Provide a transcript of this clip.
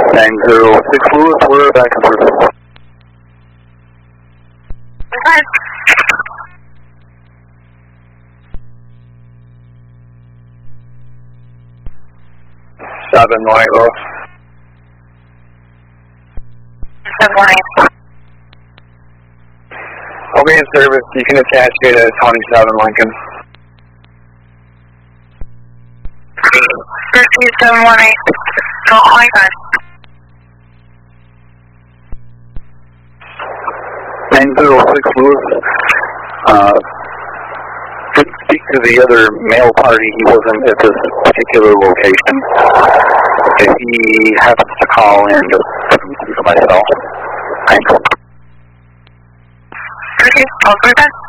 906 Lewis, we're back in pursuit. Okay. 718 Lewis. 718. Okay, in service, you can attach me to 27 Lincoln. 718. Don't call you back. 906 Lewis. Didn't speak to the other male party. He wasn't at this particular location. If he happens to call in, just put him through to myself. Thanks. Okay, I'll be back.